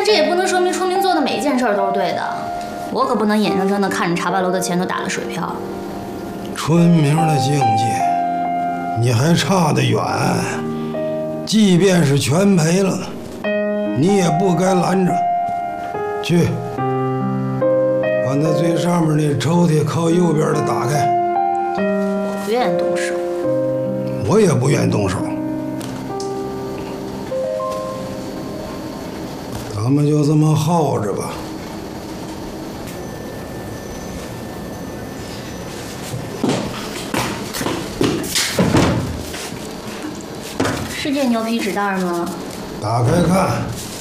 但这也不能说明春明做的每一件事都是对的。我可不能眼睁睁地看着茶八楼的钱都打了水漂。 春明的境界，你还差得远。即便是全赔了，你也不该拦着。去，把那最上面那抽屉靠右边的打开。 我不愿意动手。 我也不愿意动手。咱们就这么耗着吧。 是这牛皮纸袋吗？ 打开看。